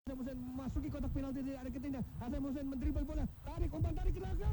Hasan Hussein memasuki kotak penalti dari Argentina. Hasan Hussein mendribble bola, tarik umpan tarik ke belakang,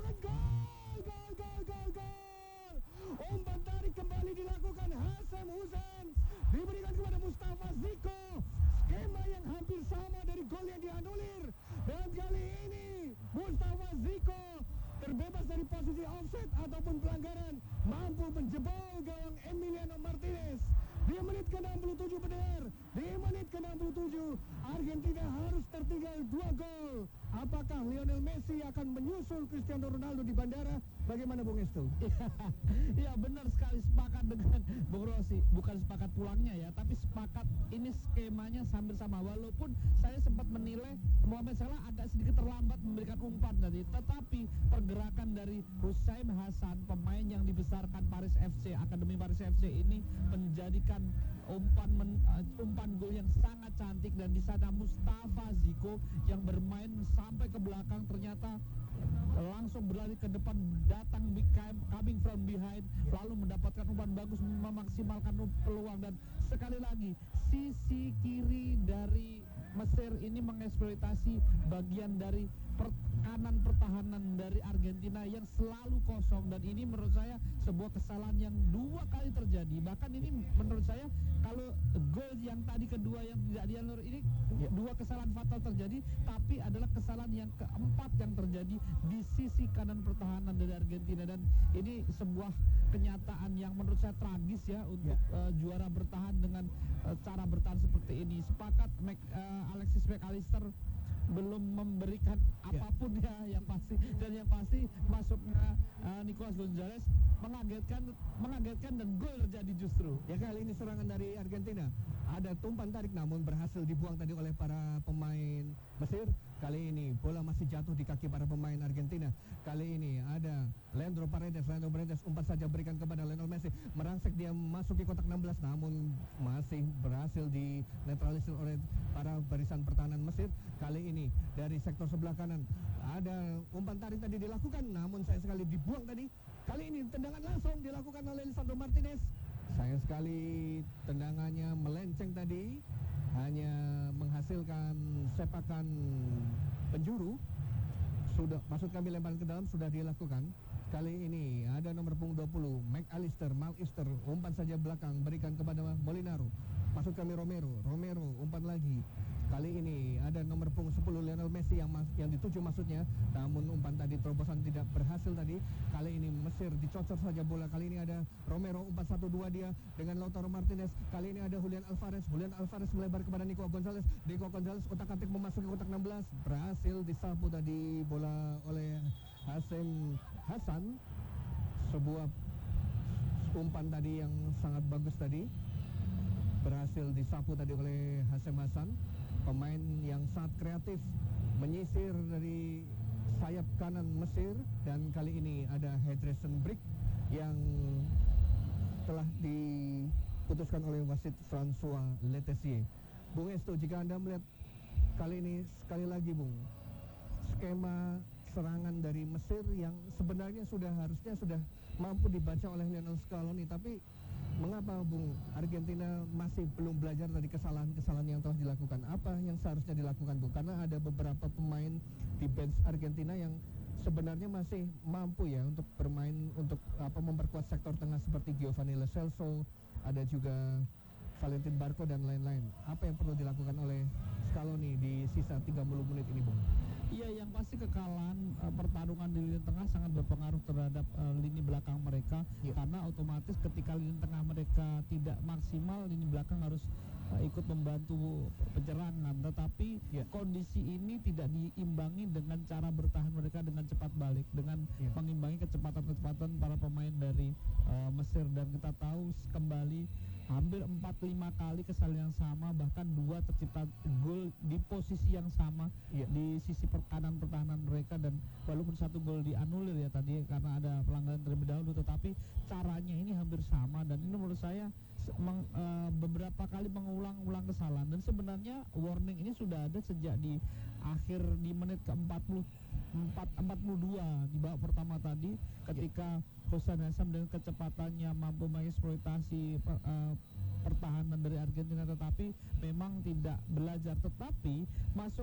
gol. Umpan tarik kembali dilakukan Hasan Hussein, diberikan kepada Mustafa Ziko. Skema yang hampir sama dari gol yang dianulir, dan kali ini Mustafa Ziko terbebas dari posisi offset ataupun pelanggaran, mampu menjebol gawang Emiliano Martinez. Di menit ke-67 pendengar, di menit ke-67 Argentina harus tertinggal 2 gol. Apakah Lionel Messi akan menyusul Cristiano Ronaldo di bandara? Bagaimana Bung Estu? Ya benar sekali, sepakat dengan Bung Rossi. Bukan sepakat pulangnya ya, tapi sepakat ini skemanya hampir sama. Walaupun saya sempat menilai Mohamed Salah agak sedikit terlambat memberikan umpan tadi, tetapi pergerakan dari Hussein Hasan, pemain yang dibesarkan Paris FC, Akademi Paris FC ini menjadikan umpan gol yang sangat cantik. Dan di sana Mustafa Ziko yang bermain sampai ke belakang ternyata langsung berlari ke depan, datang coming from behind, lalu mendapatkan umpan bagus, memaksimalkan peluang. Dan sekali lagi sisi kiri dari Mesir ini mengeksploitasi bagian dari kanan pertahanan dari Argentina yang selalu kosong, dan ini menurut saya sebuah kesalahan yang 2 kali terjadi. Bahkan ini menurut saya kalau gol yang tadi kedua yang tidak dianur ini 2 kesalahan fatal terjadi, tapi adalah kesalahan yang keempat yang terjadi di sisi kanan pertahanan dari Argentina. Dan ini sebuah kenyataan yang menurut saya tragis ya untuk juara bertahan dengan cara bertahan seperti ini. Sepakat Alexis McAllister belum memberikan apapun ya yang pasti, dan yang pasti masuknya Nicolas Gonzalez mengagetkan dan gol terjadi justru. Ya, kali ini serangan dari Argentina ada tumpan tarik namun berhasil dibuang tadi oleh para pemain Mesir. Kali ini bola masih jatuh di kaki para pemain Argentina. Kali ini ada Leandro Paredes umpan saja berikan kepada Lionel Messi, merangsek dia masuk ke kotak 16 namun masih berhasil dinetralisir oleh para barisan pertahanan Mesir. Kali ini dari sektor sebelah kanan ada umpan tarik tadi dilakukan namun sayang sekali dibuang tadi. Kali ini tendangan langsung dilakukan oleh Lisandro Martinez. Sayang sekali tendangannya melenceng tadi, hanya menghasilkan sepakan penjuru. Sudah, maksud kami lemparan ke dalam sudah dilakukan. Kali ini ada nomor punggung 20 McAllister, umpan saja belakang berikan kepada Molinaro. Maksud kami Romero umpan lagi. Kali ini ada nomor punggung 10 Lionel Messi yang dituju maksudnya, namun umpan tadi terobosan tidak berhasil tadi. Kali ini Mesir dicocor saja bola. Kali ini ada Romero, umpan 1-2 dia dengan Lautaro Martinez. Kali ini ada Julian Alvarez melebar kepada Nico Gonzalez otak-atik memasuki kotak 16, berhasil disapu tadi bola oleh Hasan. Sebuah umpan tadi yang sangat bagus tadi berhasil disapu tadi oleh Hasan, pemain yang sangat kreatif menyisir dari sayap kanan Mesir. Dan kali ini ada Henderson Brick yang telah diputuskan oleh wasit François Letessier. Bung Estu, jika Anda melihat kali ini sekali lagi Bung, skema serangan dari Mesir yang sebenarnya harusnya sudah mampu dibaca oleh Lionel Scaloni, tapi mengapa Bung Argentina masih belum belajar dari kesalahan-kesalahan yang telah dilakukan? Apa yang seharusnya dilakukan Bung? Karena ada beberapa pemain di bench Argentina yang sebenarnya masih mampu ya untuk bermain, untuk memperkuat sektor tengah seperti Giovanni Lo Celso, ada juga Valentin Barco dan lain-lain. Apa yang perlu dilakukan oleh Scaloni di sisa 30 menit ini Bung? Iya, yang pasti kekalahan pertarungan di lini tengah sangat berpengaruh terhadap lini belakang mereka, karena otomatis ketika lini tengah mereka tidak maksimal, lini belakang harus ikut membantu penyerangan. Tetapi kondisi ini tidak diimbangi dengan cara bertahan mereka dengan cepat balik, dengan mengimbangi kecepatan-kecepatan para pemain dari Mesir. Dan kita tahu kembali hampir 4-5 kali kesalahan yang sama, bahkan 2 tercipta gol di posisi yang sama di sisi kanan pertahanan mereka. Dan walaupun 1 gol dianulir ya tadi karena ada pelanggaran terlebih dahulu, tetapi caranya ini hampir sama. Dan ini menurut saya beberapa kali mengulang-ulang kesalahan. Dan sebenarnya warning ini sudah ada sejak di menit ke-42 di babak pertama tadi, ketika Hussein Hasan dengan kecepatannya mampu mengeksploitasi pertahanan dari Argentina, tetapi memang tidak belajar. Tetapi masuk